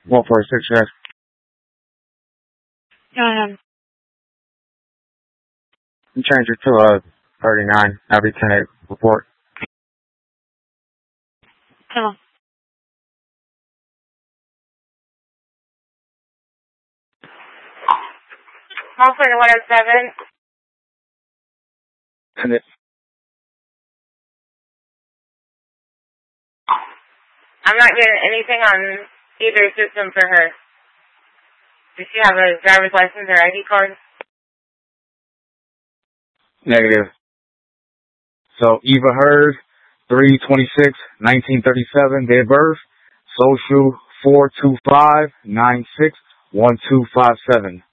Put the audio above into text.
146, yes. You change it to 39 every 10 report. Come on. 107. And it, I'm not getting anything on either system for her. Does she have a driver's license or ID card? negative. So Eva Hurd, 3/26/1937, date of birth, social 425961257.